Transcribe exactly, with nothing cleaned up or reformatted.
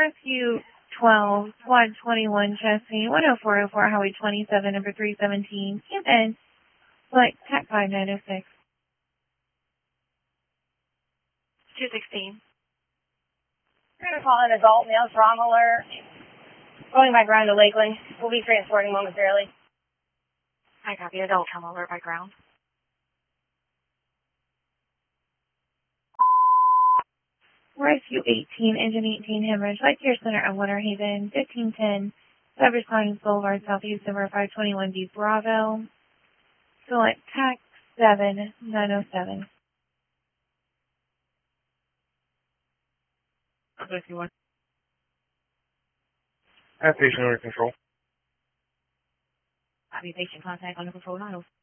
Rescue twelve, Squad twenty-one, Chesney, one oh four oh four, Highway twenty-seven, number three seventeen, Camden, select TAC five nine oh six. two sixteen. We're going to call an adult male trauma alert. Going by ground to Lakeland. We'll be transporting momentarily. I copy. Adult trauma alert by ground. Rescue eighteen, Engine eighteen, hemorrhage, Light Care Center of Winter Haven, fifteen ten, Cyber Science Boulevard, Southeast over five twenty-one D Bravo. Select TAC seven nine oh seven. fifty-one. I have patient under control. Copy. Patient contact under control. nine oh seven.